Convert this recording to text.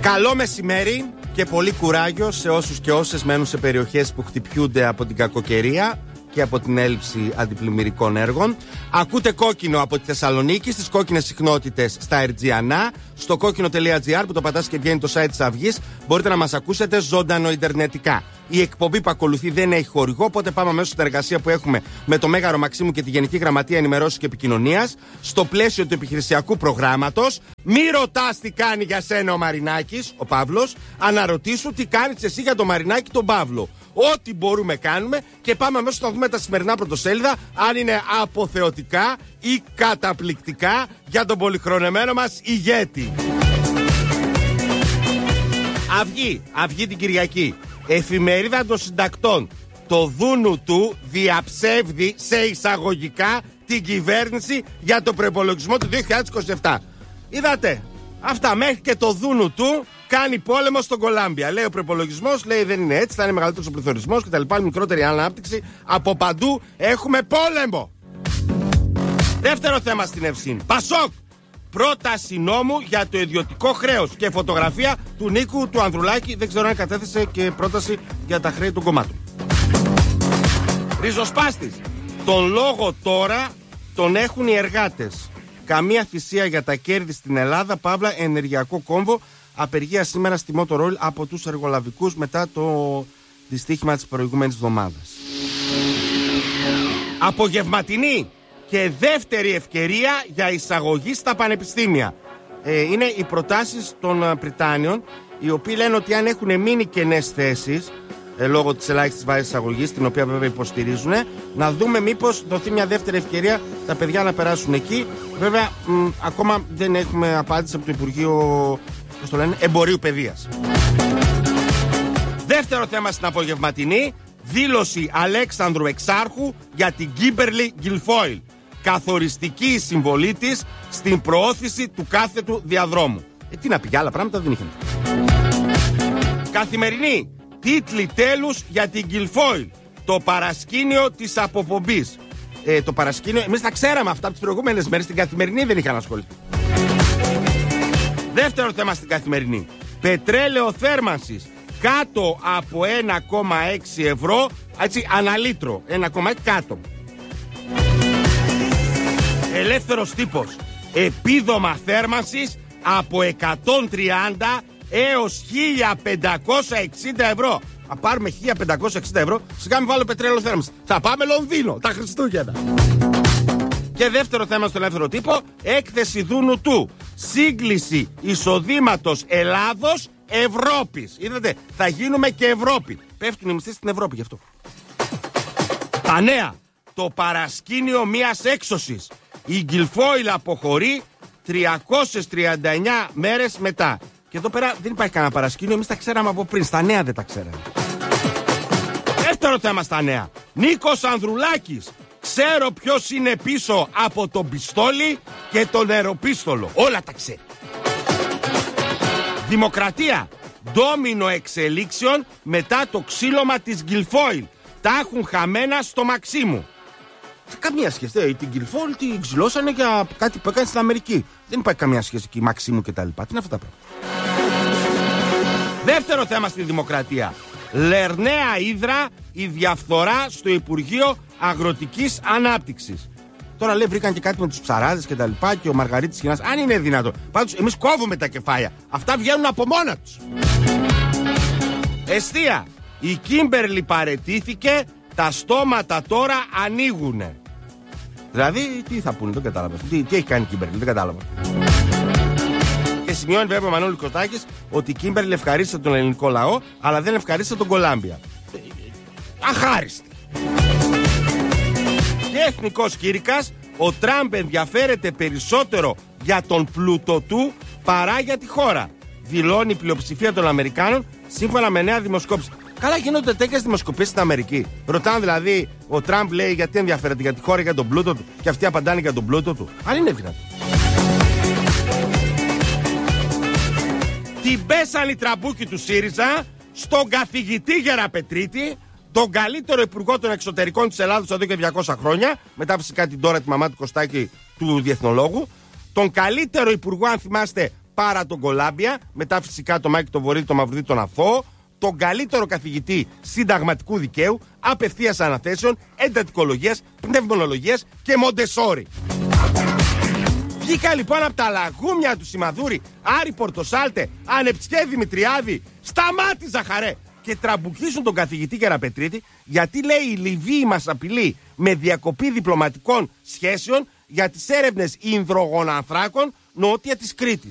Καλό μεσημέρι και πολύ κουράγιο σε όσους και όσες μένουν σε περιοχές που χτυπιούνται από την κακοκαιρία και από την έλλειψη αντιπλημμυρικών έργων. Ακούτε Κόκκινο από τη Θεσσαλονίκη, στις κόκκινες συχνότητες στα Ερτζιανά, στο κόκκινο.gr που το πατάς και βγαίνει το site της Αυγής. Μπορείτε να μας ακούσετε ζωντανό ιντερνετικά. Η εκπομπή που ακολουθεί δεν έχει χορηγό, οπότε πάμε αμέσως στην εργασία που έχουμε με το Μέγαρο Μαξίμου και τη Γενική Γραμματεία Ενημερώσεως και Επικοινωνίας, στο πλαίσιο του επιχειρησιακού προγράμματος. Μη ρωτάς τι κάνει για σένα ο Μαρινάκης, ο Παύλος, αναρωτήσου τι κάνεις εσύ για τον Μαρινάκη τον Παύλο. Ό,τι μπορούμε κάνουμε και πάμε αμέσως να δούμε τα σημερινά πρωτοσέλιδα, αν είναι αποθεωτικά ή καταπληκτικά για τον πολυχρονεμένο μας ηγέτη. Αυγή την Κυριακή. Εφημερίδα των συντακτών. Το δούνου του διαψεύδει σε εισαγωγικά την κυβέρνηση για το προϋπολογισμό του 2027. Είδατε, αυτά μέχρι και το δούνου του κάνει πόλεμο στον Κολάμπια. Λέει ο προϋπολογισμός, λέει δεν είναι έτσι, θα είναι μεγαλύτερος ο πληθωρισμός κτλ. Μικρότερη ανάπτυξη. Από παντού έχουμε πόλεμο. Δεύτερο θέμα στην Ευσύνη. Πασόκ. Πρόταση νόμου για το ιδιωτικό χρέος και φωτογραφία του Νίκου του Ανδρουλάκη. Δεν ξέρω αν κατέθεσε και πρόταση για τα χρέη των κομμάτων. Ριζοσπάστης. Τον λόγο τώρα τον έχουν οι εργάτες. Καμία θυσία για τα κέρδη στην Ελλάδα. Παύλα, ενεργειακό κόμβο. Απεργία σήμερα στη Motorola από τους εργολαβικούς μετά το δυστύχημα της προηγούμενης εβδομάδας. Απογευματινή και δεύτερη ευκαιρία για εισαγωγή στα πανεπιστήμια. Είναι οι προτάσεις των Πριτάνιων, οι οποίοι λένε ότι αν έχουν μείνει κενές θέσεις λόγω της ελάχιστης βάσης εισαγωγής, την οποία βέβαια υποστηρίζουν, να δούμε μήπως δοθεί μια δεύτερη ευκαιρία τα παιδιά να περάσουν εκεί. Βέβαια, ακόμα δεν έχουμε απάντηση από το Υπουργείο, πώς το λένε, Εμπορίου Παιδείας. Δεύτερο θέμα στην απογευματινή, δήλωση Αλέξανδρου Εξάρχου για την Κίμπερλι Γκιλφόιλ. Καθοριστική η συμβολή της στην προώθηση του κάθετου διαδρόμου. Τι να πει, για άλλα πράγματα δεν είχε. Καθημερινή. Τίτλοι τέλους για την Γκιλφόιλ. Το παρασκήνιο της αποπομπής. Το παρασκήνιο, εμείς τα ξέραμε αυτά από τις προηγούμενες μέρες. Στην Καθημερινή δεν είχαν ασχοληθεί. Δεύτερο θέμα στην Καθημερινή. Πετρέλαιο θέρμανσης κάτω από 1,6 ευρώ. Έτσι, αναλύτρο. 1,6 κάτω. Ελεύθερος τύπος. Επίδομα θέρμανσης από 130 έως 1560 ευρώ. Θα πάρουμε 1560 ευρώ, σιγά μην βάλω πετρέλαιο θέρμανσης. Θα πάμε Λονδίνο τα Χριστούγεννα. Και δεύτερο θέμα στο ελεύθερο τύπο, έκθεση δούνου του. Σύγκληση εισοδήματος Ελλάδος Ευρώπης. Είδατε, θα γίνουμε και Ευρώπη. Πέφτουν οι μισθοί στην Ευρώπη γι' αυτό. Τα νέα. Το παρασκήνιο μιας έξωσης. Η Γκιλφόιλ αποχωρεί 339 μέρες μετά. Και εδώ πέρα δεν υπάρχει κανένα παρασκήνιο, εμείς τα ξέραμε από πριν, στα νέα δεν τα ξέραμε. Δεύτερο θέμα στα νέα. Νίκος Ανδρουλάκης. Ξέρω ποιος είναι πίσω από τον πιστόλι και τον νεροπίστολο. Όλα τα ξέρει. Δημοκρατία. Ντόμινο εξελίξεων μετά το ξύλωμα της Γκιλφόιλ. Τα έχουν χαμένα στο Μαξίμου. Καμία σχέση. Την Γκιλφόιλ την ξυλώσανε για κάτι που έκανε στην Αμερική. Δεν υπάρχει καμία σχέση εκεί, Μαξίμου κτλ. Τι είναι αυτά τα πράγματα. Δεύτερο θέμα στη Δημοκρατία. Λερναία Ύδρα, η διαφθορά στο Υπουργείο Αγροτικής Ανάπτυξης. Τώρα λέει βρήκαν και κάτι με τους ψαράδες και τα λοιπά και ο Μαργαρίτης Χινάς. Αν είναι δυνατό. Πάντως εμείς κόβουμε τα κεφάλια. Αυτά βγαίνουν από μόνα τους. Εστία. Η Κίμπερλι παραιτήθηκε. Τα στόματα τώρα ανοίγουνε. Δηλαδή, τι θα πούνε, δεν κατάλαβα. Τι έχει κάνει η Κίμπερλι, δεν κατάλαβα. Και σημειώνει βέβαια ο Μανώλης Κωστάκης ότι η Κίμπερλι ευχαρίστησε τον ελληνικό λαό, αλλά δεν ευχαρίστησε τον Κολάμπια. Αχάριστη. Και εθνικός κήρυκας, ο Τραμπ ενδιαφέρεται περισσότερο για τον πλούτο του παρά για τη χώρα. Δηλώνει η πλειοψηφία των Αμερικάνων σύμφωνα με νέα δημοσκόπηση. Καλά, γίνονται τέτοιες δημοσκοπήσεις στην Αμερική. Ρωτάνε δηλαδή, ο Τραμπ λέει γιατί ενδιαφέρεται για τη χώρα, για τον πλούτο του, και αυτοί απαντάνε για τον πλούτο του. Αν είναι δυνατό. Την πέσαν οι τραμπούκοι του ΣΥΡΙΖΑ στον καθηγητή Γεραπετρίτη, τον καλύτερο υπουργό των εξωτερικών της Ελλάδος εδώ και 200 χρόνια, μετά φυσικά την τώρα τη μαμά του Κωστάκη του Διεθνολόγου, τον καλύτερο υπουργό, αν θυμάστε, Πάρα τον Κολάμπια, μετά φυσικά το Μάκη τον Βορύδη, τον Μαυρουδί, τον Αθώο, τον καλύτερο καθηγητή συνταγματικού δικαίου, απευθείας αναθέσεων, εντατικολογίας, πνευμονολογίας και Μοντεσόρι. Βγήκα λοιπόν από τα λαγούμια του Σιμαδούρη, Άρη Πορτοσάλτε, Ανεψιέ Δημητριάδη, σταμάτησα χαρέ! Και τραμπουκίσουν τον καθηγητή Γεραπετρίτη, γιατί λέει η Λιβύη μας απειλεί με διακοπή διπλωματικών σχέσεων για τις έρευνες ινδρογονανθράκων νότια της Κρήτης.